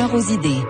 foire aux idées.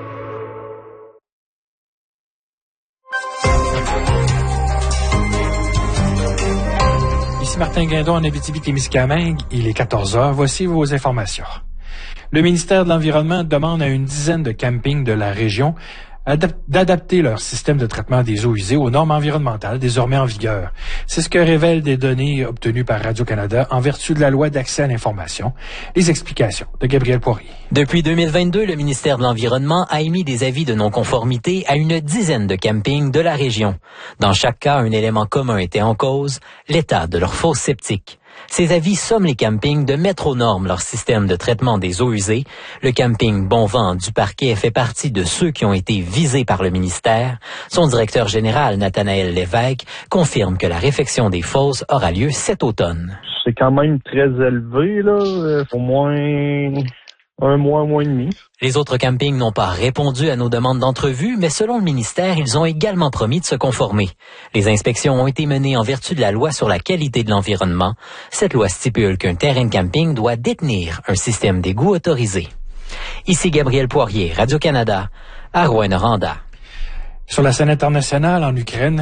Ici Martin Guindon en Abitibi-Témiscamingue. Il est 14h. Voici vos informations. Le ministère de l'Environnement demande à une dizaine de campings de la région d'adapter leur système de traitement des eaux usées aux normes environnementales désormais en vigueur. C'est ce que révèlent des données obtenues par Radio-Canada en vertu de la loi d'accès à l'information. Les explications de Gabriel Poirier. Depuis 2022, le ministère de l'Environnement a émis des avis de non-conformité à une dizaine de campings de la région. Dans chaque cas, un élément commun était en cause, l'état de leur fosse septique. Ces avis somment les campings de mettre aux normes leur système de traitement des eaux usées. Le camping Bon Vent du Parquet fait partie de ceux qui ont été visés par le ministère. Son directeur général, Nathanaël Lévesque, confirme que la réfection des fosses aura lieu cet automne. C'est quand même très élevé, là. Au moins un mois et demi. Les autres campings n'ont pas répondu à nos demandes d'entrevue, mais selon le ministère, ils ont également promis de se conformer. Les inspections ont été menées en vertu de la loi sur la qualité de l'environnement. Cette loi stipule qu'un terrain de camping doit détenir un système d'égout autorisé. Ici Gabriel Poirier, Radio-Canada, à Rouyn-Noranda. Sur la scène internationale en Ukraine,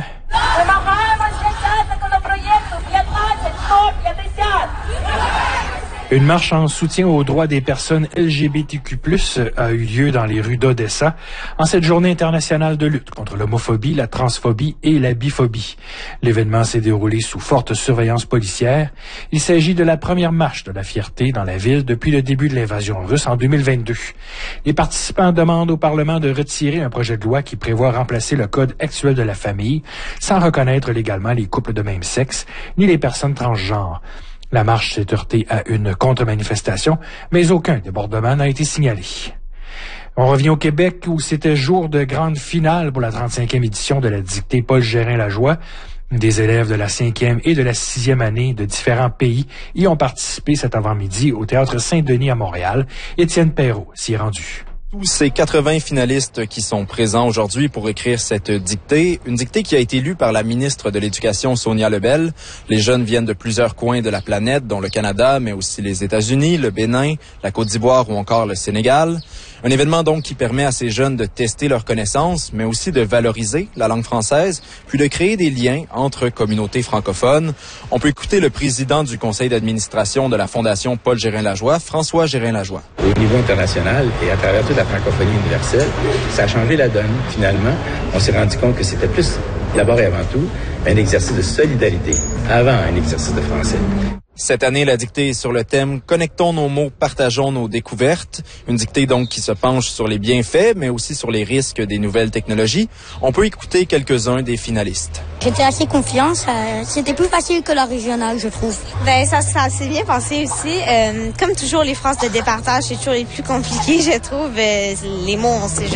une marche en soutien aux droits des personnes LGBTQ+, a eu lieu dans les rues d'Odessa en cette journée internationale de lutte contre l'homophobie, la transphobie et la biphobie. L'événement s'est déroulé sous forte surveillance policière. Il s'agit de la première marche de la fierté dans la ville depuis le début de l'invasion russe en 2022. Les participants demandent au Parlement de retirer un projet de loi qui prévoit remplacer le Code actuel de la famille sans reconnaître légalement les couples de même sexe ni les personnes transgenres. La marche s'est heurtée à une contre-manifestation, mais aucun débordement n'a été signalé. On revient au Québec où c'était jour de grande finale pour la 35e édition de la dictée Paul Gérin-Lajoie. Des élèves de la 5e et de la 6e année de différents pays y ont participé cet avant-midi au Théâtre Saint-Denis à Montréal. Étienne Perrault s'y est rendu. Tous ces 80 finalistes qui sont présents aujourd'hui pour écrire cette dictée, une dictée qui a été lue par la ministre de l'Éducation Sonia Lebel. Les jeunes viennent de plusieurs coins de la planète, dont le Canada, mais aussi les États-Unis, le Bénin, la Côte d'Ivoire ou encore le Sénégal. Un événement donc qui permet à ces jeunes de tester leurs connaissances, mais aussi de valoriser la langue française, puis de créer des liens entre communautés francophones. On peut écouter le président du conseil d'administration de la Fondation Paul Gérin-Lajoie, François Gérin-Lajoie. Au niveau international et à travers toute la francophonie universelle, ça a changé la donne. Finalement, on s'est rendu compte que c'était plus, d'abord et avant tout, un exercice de solidarité avant un exercice de français. Cette année, la dictée est sur le thème « Connectons nos mots, partageons nos découvertes ». Une dictée donc qui se penche sur les bienfaits, mais aussi sur les risques des nouvelles technologies. On peut écouter quelques-uns des finalistes. J'étais assez confiante. C'était plus facile que la régionale, je trouve. Ça s'est bien passé aussi. Comme toujours, les phrases de départage, c'est toujours les plus compliquées, je trouve. Les mots,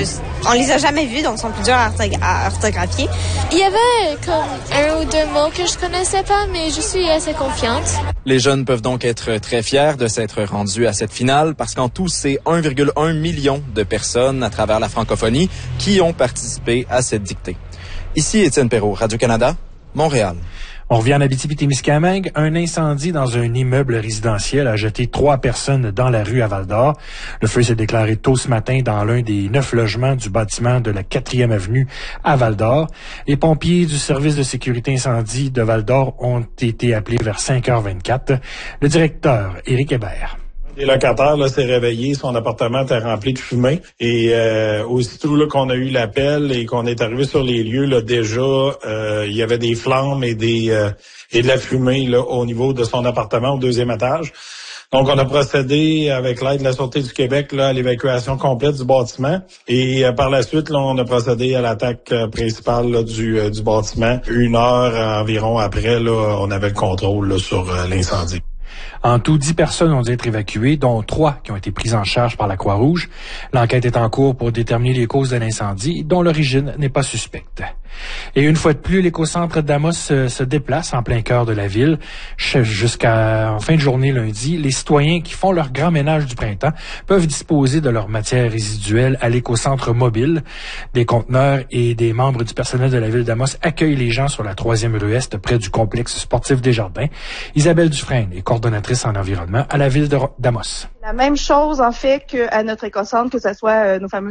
on les a jamais vus, donc sont plus durs à orthographier. Il y avait comme un ou deux mots que je connaissais pas, mais je suis assez confiante. Les jeunes peuvent donc être très fiers de s'être rendus à cette finale parce qu'en tout, c'est 1,1 million de personnes à travers la francophonie qui ont participé à cette dictée. Ici Étienne Perrault, Radio-Canada, Montréal. On revient en Abitibi-Témiscamingue. Un incendie dans un immeuble résidentiel a jeté 3 personnes dans la rue à Val-d'Or. Le feu s'est déclaré tôt ce matin dans l'un des 9 logements du bâtiment de la 4e avenue à Val-d'Or. Les pompiers du service de sécurité incendie de Val-d'Or ont été appelés vers 5h24. Le directeur, Éric Hébert. Le locataire s'est réveillé, son appartement était rempli de fumée et aussitôt là, qu'on a eu l'appel et qu'on est arrivé sur les lieux, là, déjà il y avait des flammes et de la fumée là, au niveau de son appartement au 2e étage. Donc on a procédé avec l'aide de la Sûreté du Québec là, à l'évacuation complète du bâtiment et par la suite là, on a procédé à l'attaque principale là, du bâtiment. 1 heure environ après, là, on avait le contrôle là, sur l'incendie. En tout, 10 personnes ont dû être évacuées, dont 3 qui ont été prises en charge par la Croix-Rouge. L'enquête est en cours pour déterminer les causes de l'incendie, dont l'origine n'est pas suspecte. Et une fois de plus, l'écocentre d'Amos se déplace en plein cœur de la ville. Jusqu'à fin de journée lundi, les citoyens qui font leur grand ménage du printemps peuvent disposer de leurs matières résiduelles à l'écocentre mobile. Des conteneurs et des membres du personnel de la ville d'Amos accueillent les gens sur la 3e rue Est près du complexe sportif des Jardins. Isabelle Dufresne est coordonnatrice en environnement à la ville d'Amos. La même chose, en fait, qu'à notre écocentre, que ce soit nos fameux